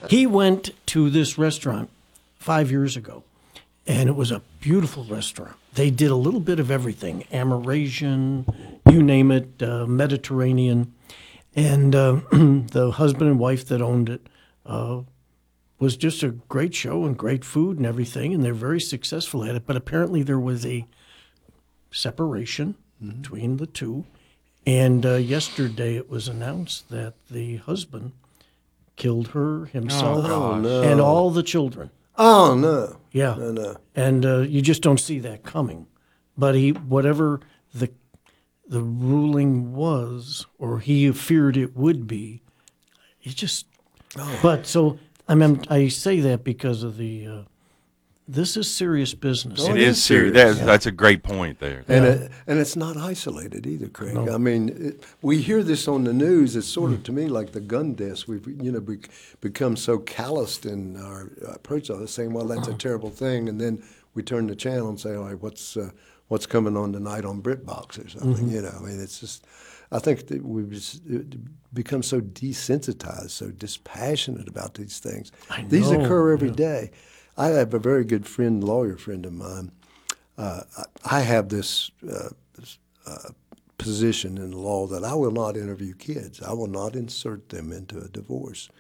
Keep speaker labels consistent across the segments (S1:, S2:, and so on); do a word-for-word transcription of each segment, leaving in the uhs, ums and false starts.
S1: He went to this restaurant five years ago, and it was a beautiful restaurant. They did a little bit of everything, Amerasian, you name it, uh, Mediterranean. And uh, the husband and wife that owned it uh, was just a great show and great food and everything, and they're very successful at it. But apparently there was a separation mm-hmm. between the two. And uh, yesterday it was announced that the husband killed her, himself,
S2: oh, no.
S1: and all the children.
S2: Oh, no.
S1: Yeah.
S2: No, no.
S1: And uh, you just don't see that coming. But he, whatever the the ruling was, or he feared it would be, it just, oh. But so, I mean, I say that because of the, uh, this is serious business.
S3: Oh, it, it is serious. serious. That's, yeah. that's a great point there.
S2: And
S1: yeah.
S2: it, and it's not isolated either, Craig.
S1: No.
S2: I mean, it, we hear this on the news. It's sort of, to me, like the gun deaths. We've, you know, be, become so calloused in our approach of it, saying, well, that's a terrible thing. And then we turn the channel and say, all right, what's uh, what's coming on tonight on BritBox or something? Mm-hmm. You know, I mean, it's just, I think that we've just become so desensitized, so dispassionate about these things.
S1: I know.
S2: These occur every
S1: yeah.
S2: day. I have a very good friend, lawyer friend of mine. Uh, I have this, uh, this uh, position in the law that I will not interview kids. I will not insert them into a divorce.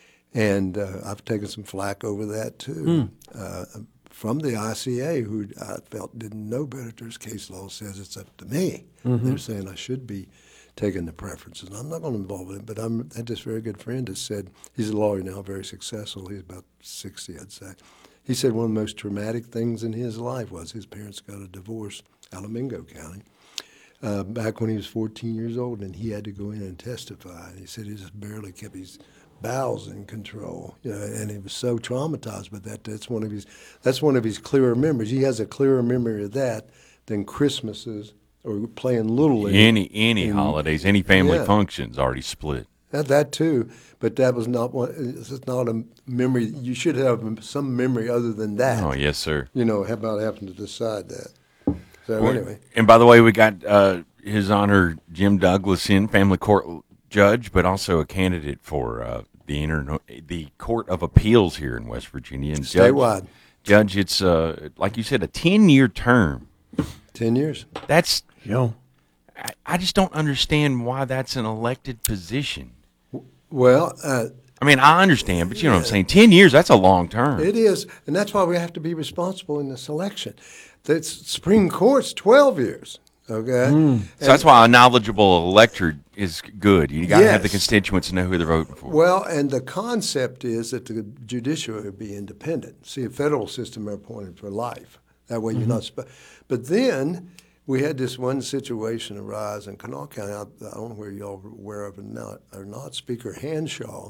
S2: And uh, I've taken some flack over that, too, mm. uh, from the I C A, who I felt didn't know better. There's case law says it's up to me. Mm-hmm. They're saying I should be taking the preferences. And I'm not going to involve in it, but I'm, I had this very good friend that said, he's a lawyer now, very successful. He's about sixty, I'd say. He said one of the most traumatic things in his life was his parents got a divorce out of Mingo County uh, back when he was fourteen years old, and he had to go in and testify. And he said he just barely kept his bowels in control, you know, and he was so traumatized by that. That's one of his. That's one of his clearer memories. He has a clearer memory of that than Christmases or playing Little League.
S3: Any any and, holidays, any family
S2: yeah.
S3: functions already split.
S2: That, that too, but that was not one. It's not a memory. You should have some memory other than that.
S3: Oh yes, sir.
S2: You know, how about having to decide that? So
S3: well,
S2: anyway.
S3: And by the way, we got uh, His Honor Jim Douglas in, family court judge, but also a candidate for uh, the inter- the Court of Appeals here in West Virginia. And
S2: statewide.
S3: Judge, Judge, it's uh, like you said, a ten-year term.
S2: Ten years.
S3: That's
S1: you know.
S3: I, I just don't understand why that's an elected position.
S2: Well, uh,
S3: I mean, I understand, but you know what I'm saying? Ten years, that's a long term.
S2: It is, and that's why we have to be responsible in the selection. The Supreme Court's twelve years, okay?
S3: Mm. So that's why a knowledgeable elector is good. You got to
S2: yes.
S3: have the constituents to know who they're voting for.
S2: Well, and the concept is that the judiciary would be independent. See, a federal system are appointed for life. That way you're mm-hmm. not sp- – but then – we had this one situation arise in Kanawha County. I, I don't know where y'all are aware of it now or not. Speaker Hanshaw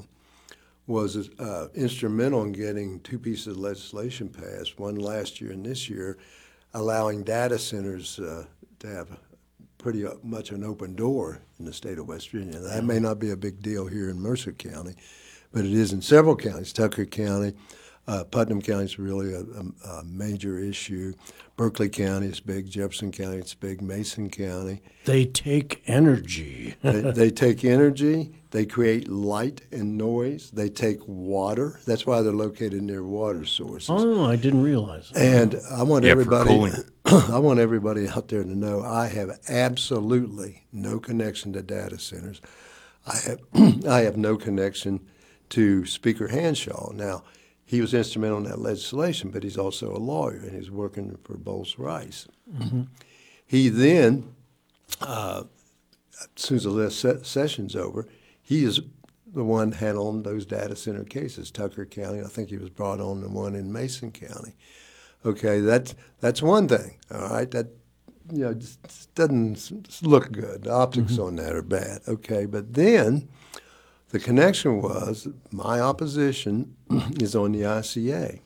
S2: was uh, instrumental in getting two pieces of legislation passed, one last year and this year, allowing data centers uh, to have pretty much an open door in the state of West Virginia. That may not be a big deal here in Mercer County, but it is in several counties. Tucker County, uh, Putnam County is really a, a, a major issue. Berkeley County is big. Jefferson County is big. Mason County.
S1: They take energy.
S2: they, they take energy. They create light and noise. They take water. That's why they're located near water sources.
S1: Oh, I didn't realize that.
S2: And I want
S3: yeah,
S2: everybody I want everybody out there to know I have absolutely no connection to data centers. I have I have no connection to Speaker Hanshaw. Now, he was instrumental in that legislation, but he's also a lawyer, and he's working for Bowles Rice. Mm-hmm. He then, uh, as soon as the se- session's over, he is the one handling those data center cases. Tucker County, I think he was brought on the one in Mason County. Okay, that's that's one thing. All right, that you know just doesn't look good. The optics mm-hmm. on that are bad. Okay, but then. The connection was my opposition is on the I C A.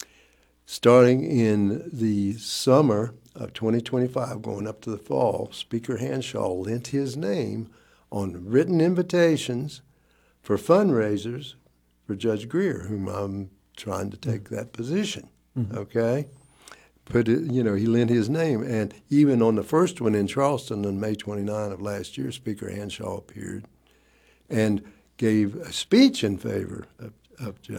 S2: Starting in the summer of twenty twenty-five, going up to the fall, Speaker Hanshaw lent his name on written invitations for fundraisers for Judge Greer, whom I'm trying to take that position. Mm-hmm. Okay? Put it, you know, he lent his name. And even on the first one in Charleston on May twenty-ninth of last year, Speaker Hanshaw appeared and gave a speech in favor of, of Judge